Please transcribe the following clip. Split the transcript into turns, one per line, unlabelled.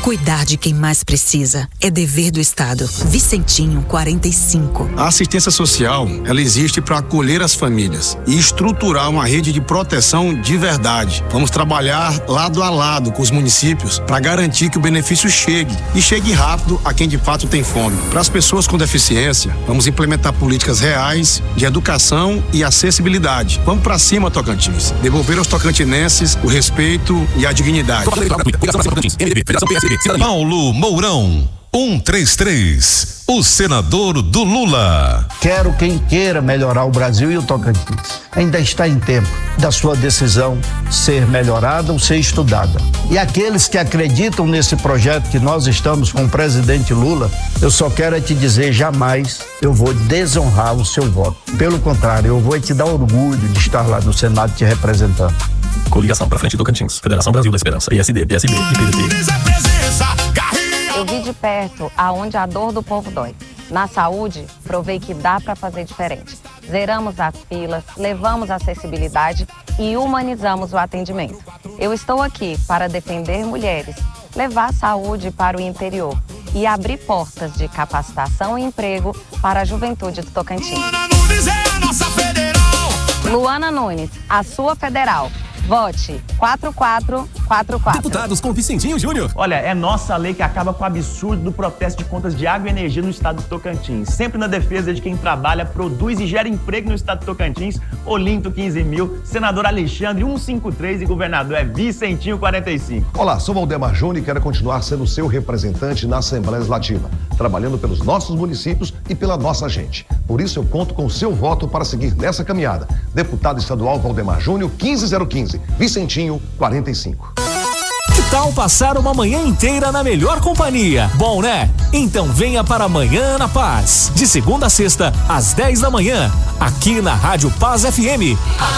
Cuidar de quem mais precisa é dever do Estado. Vicentinho 45.
A assistência social, ela existe para acolher as famílias e estruturar uma rede de proteção de verdade. Vamos trabalhar lado a lado com os municípios para garantir que o benefício chegue e chegue rápido a quem de fato tem fome. Para as pessoas com deficiência, vamos implementar políticas reais de educação e acessibilidade. Vamos para cima, Tocantins. Devolver aos tocantinenses o respeito e a dignidade.
Paulo Mourão, 133, o senador do Lula.
Quero quem queira melhorar o Brasil e o Tocantins. Ainda está em tempo da sua decisão ser melhorada ou ser estudada. E aqueles que acreditam nesse projeto que nós estamos com o presidente Lula, eu só quero te dizer, jamais eu vou desonrar o seu voto. Pelo contrário, eu vou te dar orgulho de estar lá no Senado te representando.
Coligação pra frente do Tocantins, Federação Brasil da Esperança, ISD, PSB e PDT.
Eu vi de perto aonde a dor do povo dói. Na saúde, provei que dá para fazer diferente. Zeramos as filas, levamos a acessibilidade e humanizamos o atendimento. Eu estou aqui para defender mulheres, levar a saúde para o interior e abrir portas de capacitação e emprego para a juventude do Tocantins. Luana Nunes, a sua federal. Vote 4444.
Deputados com Vicentinho Júnior.
Olha, é nossa lei que acaba com o absurdo do protesto de contas de água e energia no estado do Tocantins. Sempre na defesa de quem trabalha, produz e gera emprego no estado do Tocantins. Olinto 15.000, senador Alexandre 153 e governador é Vicentinho 45.
Olá, sou Valdemar Júnior e quero continuar sendo seu representante na Assembleia Legislativa, trabalhando pelos nossos municípios e pela nossa gente. Por isso eu conto com o seu voto para seguir nessa caminhada. Deputado estadual Valdemar Júnior 15015. Vicentinho, 45.
Que tal passar uma manhã inteira na melhor companhia? Bom, né? Então venha para Amanhã na Paz, de segunda a sexta, às 10 da manhã, aqui na Rádio Paz FM.